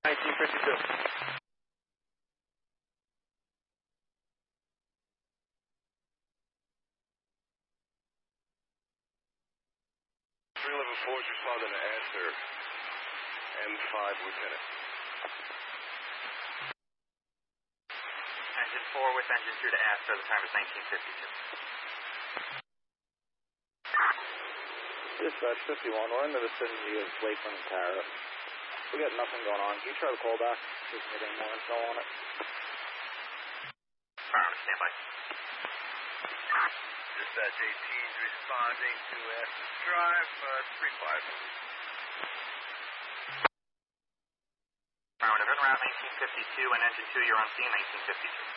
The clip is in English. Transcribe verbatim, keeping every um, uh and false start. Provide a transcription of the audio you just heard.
nineteen fifty-two. three eleven four is responding to answer M five, Lieutenant. Engine four with engine two to answer. The time is nineteen fifty-two. Dispatch fifty-one, we're in the vicinity of Lakeland and Tara. We got nothing going on. Can you try to call back? See if we can get any more info on it. Alright, stand by. Dispatch eighteen is responding to Aston's Drive, uh, three five. Alright, event route nineteen fifty-two and engine two, you're on scene nineteen fifty-two.